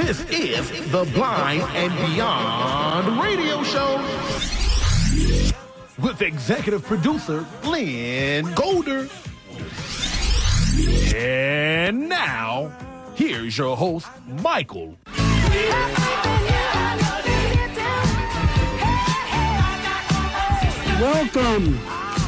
This is the Blind and Beyond radio show with executive producer Lynn Golder. And now, here's your host, Michael. Welcome.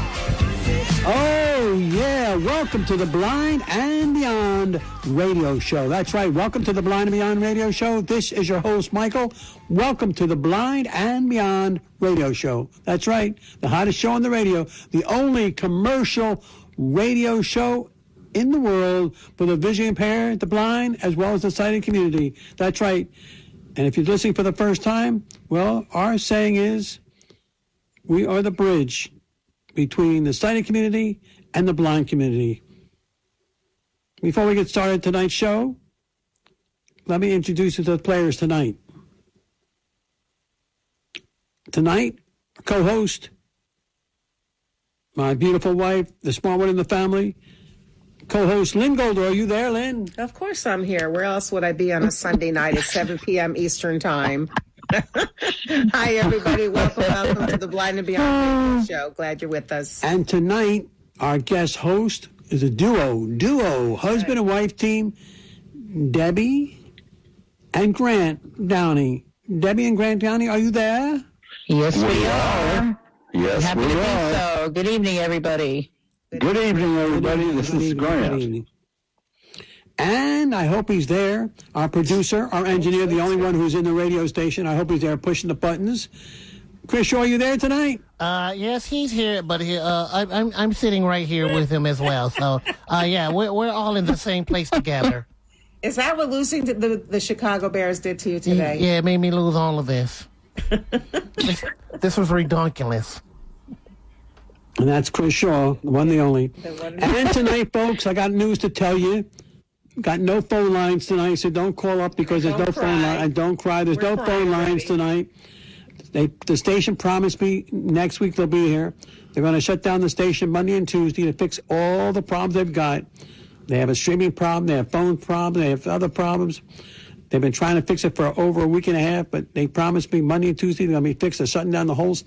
Oh, yeah. Welcome to the Blind and Beyond radio show. That's right. Welcome to the Blind and Beyond radio show. This is your host, Michael. Welcome to the Blind and Beyond radio show. That's right. The hottest show on the radio. The only commercial radio show in the world for the visually impaired, the blind, as well as the sighted community. That's right. And if you're listening for the first time, well, our saying is, we are the bridge between the sighted community and the blind community. Before we get started tonight's show, let me introduce you to the players tonight. Tonight, co-host, my beautiful wife, the smart one in the family, co-host Lynn Golder. Are you there, Lynn? Of course I'm here. Where else would I be on a Sunday night at 7 p.m. Eastern Time? Hi, everybody. Welcome to the Blind and Beyond radio show. Glad you're with us. And tonight, our guest host is a duo, husband and wife team, Debbie and Grant Downey. Debbie and Grant Downey, are you there? Yes, we are. Yes, Happy we to be are. so. Good evening, everybody. Good evening, everybody. This is Grant. And I hope he's there. Our producer, our engineer, the only one who's in the radio station. I hope he's there pushing the buttons. Chris Shaw, are you there tonight? Yes, he's here, but I'm sitting right here with him as well. So, yeah, we're all in the same place together. Is that what losing to the Chicago Bears did to you today? Yeah, it made me lose all of this. This was ridiculous. And that's Chris Shaw, the one, the only. And tonight, folks, I got news to tell you. Got no phone lines tonight, so don't call up because there's no phone line. And don't cry. There's no phone lines tonight. The station promised me next week they'll be here. They're going to shut down the station Monday and Tuesday to fix all the problems they've got. They have a streaming problem. They have phone problems. They have other problems. They've been trying to fix it for over a week and a half, but they promised me Monday and Tuesday they're going to be fixed. They're shutting down the whole